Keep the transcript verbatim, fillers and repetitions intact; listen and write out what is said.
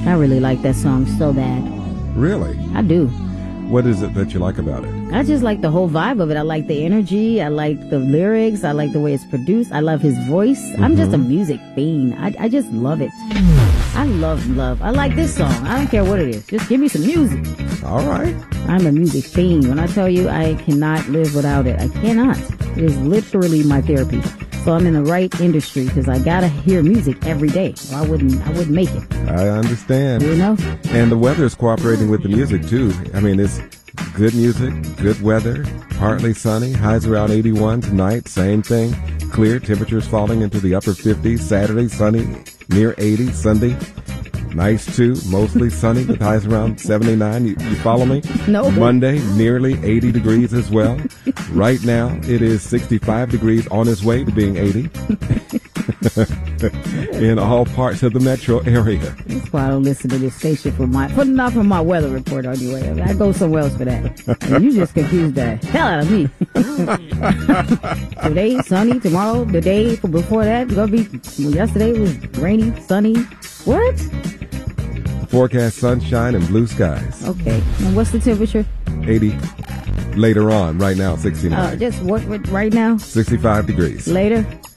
I really like that song so bad. Really? I do. What is it that you like about it? I just like the whole vibe of it. I like the energy. I like the lyrics. I like the way it's produced. I love his voice. Mm-hmm. I'm just a music fiend. I, I just love it. I love love. I like this song. I don't care what it is. Just give me some music. All right. I'm a music fiend. When I tell you I cannot live without it, I cannot. It is literally my therapy. So I'm in the right industry because I gotta hear music every day. Or I wouldn't. I wouldn't make it. I understand. You know. And the weather is cooperating with the music too. I mean, it's good music, good weather, partly sunny. Highs around eighty-one tonight. Same thing. Clear. Temperatures falling into the upper fifties. Saturday, sunny, near eighty. Sunday, nice too. Mostly sunny with highs around seventy-nine. You, you follow me? No. Monday, nearly eighty degrees as well. Right now, it is sixty-five degrees, on its way to being eighty. In all parts of the metro area. That's why I don't listen to this station for my, for not for my weather report anyway. I, mean, I go somewhere else for that. And you just confused the hell out of me. Today, sunny. Tomorrow, the day before that, it's gonna be. Well, yesterday was rainy, sunny. What? Forecast sunshine and blue skies. Okay. And what's the temperature? eighty. Later on. Right now, sixty-nine. Uh, just what, what right now? sixty-five degrees. Later.